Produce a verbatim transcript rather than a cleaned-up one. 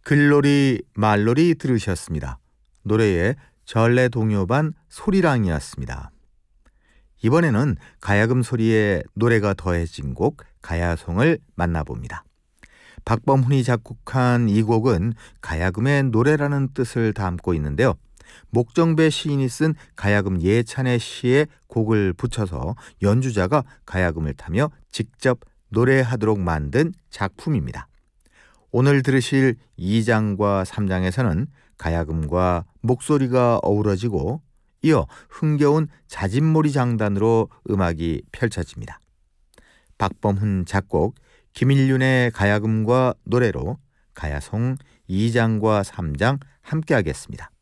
글놀이 말놀이 들으셨습니다. 노래의 전래동요반 소리랑이었습니다. 이번에는 가야금 소리에 노래가 더해진 곡 가야송을 만나봅니다. 박범훈이 작곡한 이 곡은 가야금의 노래라는 뜻을 담고 있는데요. 목정배 시인이 쓴 가야금 예찬의 시에 곡을 붙여서 연주자가 가야금을 타며 직접 노래하도록 만든 작품입니다. 오늘 들으실 이 장과 삼 장에서는 가야금과 목소리가 어우러지고 이어 흥겨운 자진몰이 장단으로 음악이 펼쳐집니다. 박범훈 작곡, 김일륜의 가야금과 노래로 가야송 이 장과 삼 장 함께 하겠습니다.